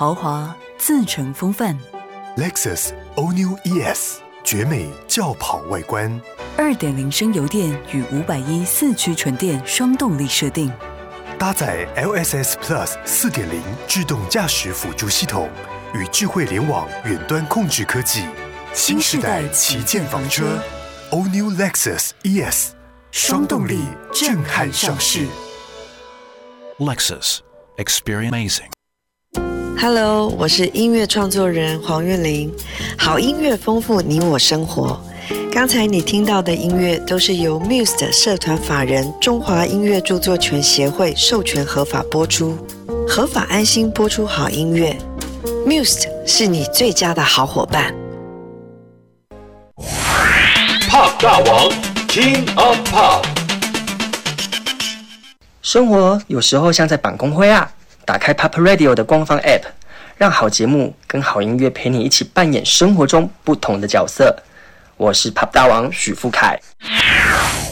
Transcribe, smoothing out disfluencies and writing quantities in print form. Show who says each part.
Speaker 1: 豪华，自成风范。
Speaker 2: Lexus All New ES 绝美轿跑外观
Speaker 1: ，2.0升油电与510四驱纯电双动力设定，
Speaker 2: 搭载 LSS Plus 4.0 自动驾驶辅助系统与智慧联网远端控制科技，新世代旗舰房车 All New Lexus ES 双动力震撼上市。
Speaker 3: Lexus Experience
Speaker 4: Amazing。Hello， 我是音乐创作人黄韵玲。好音乐丰富你我生活。刚才你听到的音乐都是由 Muse 的社团法人中华音乐著作权协会授权合法播出，合法安心播出好音乐。Muse 是你最佳的好伙伴。
Speaker 5: Pop 大王 King of Pop。
Speaker 6: 生活有时候像在绑公灰啊！打开 Pop Radio 的官方 App， 让好节目跟好音乐陪你一起扮演生活中不同的角色。我是 Pop 大王许富凯。